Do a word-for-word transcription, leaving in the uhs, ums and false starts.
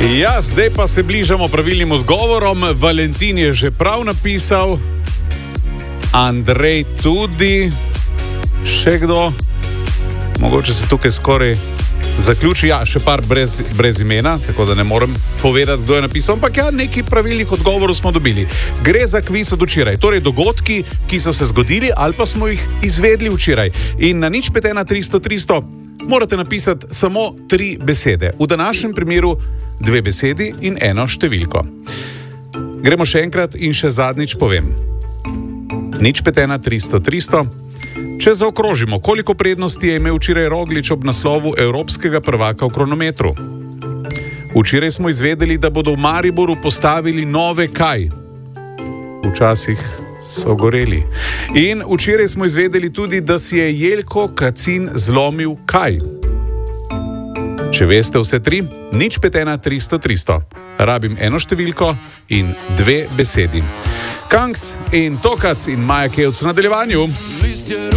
Ja, zdaj pa se bližamo pravilnim odgovorom. Valentin je že prav napisal, Andrej tudi, še kdo? Mogoče se tukaj skoraj zaključi. Ja, še par brez, brez imena, tako da ne morem povedati, kdo je napisal. Ampak ja, nekaj pravilnih odgovorov smo dobili. Gre za kviz od včeraj, torej dogodki, ki so se zgodili ali pa smo jih izvedli včeraj. In na nič pet ena tristo tristo morate napisati samo tri besede. V današnjem primeru dve besedi in eno številko. Gremo še enkrat in še zadnjič povem. Nič pet ena tristo tristo. Če zaokrožimo, koliko prednosti je imel včeraj Roglič ob naslovu evropskega prvaka v kronometru? Včeraj smo izvedeli, da bodo v Mariboru postavili nove kaj? Včasih so goreli. In včeraj smo izvedeli tudi, da si je Jelko Kacin zlomil kaj? Če veste vse tri, nič pet ena tristo tristo. Rabim eno številko in dve besedi. Kangs in Tokac in Maja Kevc v nadaljevanju.